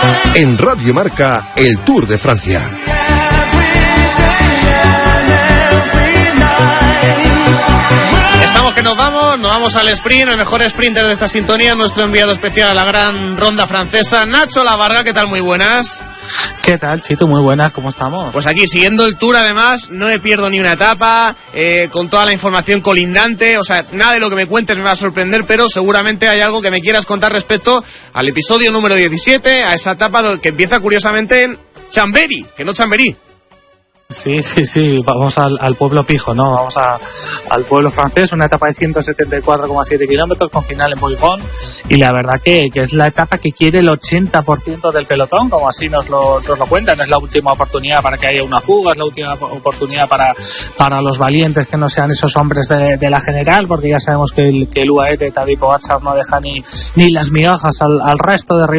En Radio Marca, el Tour de Francia. Estamos que nos vamos al sprint, el mejor sprinter de esta sintonía, nuestro enviado especial a la gran ronda francesa, Nacho Lavarga. ¿Qué tal? Muy buenas. ¿Qué tal, Chito? Muy buenas, ¿cómo estamos? Pues aquí, siguiendo el Tour, además, no me pierdo ni una etapa, con toda la información colindante, o sea, nada de lo que me cuentes me va a sorprender, pero seguramente hay algo que me quieras contar respecto al episodio número 17, a esa etapa que empieza curiosamente en Chambéry, que no Chambéry. Sí, vamos al pueblo pijo, ¿no? Vamos al pueblo francés, una etapa de 174,7 kilómetros con final en Bourgogne, y la verdad que es la etapa que quiere el 80% del pelotón, como así nos lo cuentan. Es la última oportunidad para que haya una fuga, es la última oportunidad para los valientes que no sean esos hombres de la general, porque ya sabemos que el UAE de Tadej Pogačar no deja ni las migajas al resto de